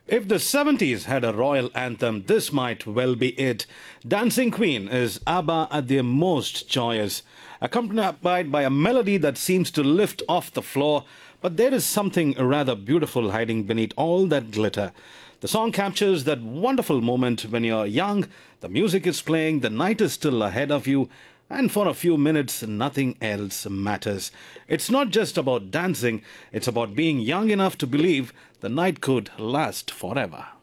If the 70s had a royal anthem, this might well be it. Dancing Queen is ABBA at their most joyous, accompanied by a melody that seems to lift off the floor, but there is something rather beautiful hiding beneath all that glitter. The song captures that wonderful moment when you're young, the music is playing, the night is still ahead of you, and for a few minutes, nothing else matters. It's not just about dancing, it's about being young enough to believe the night could last forever.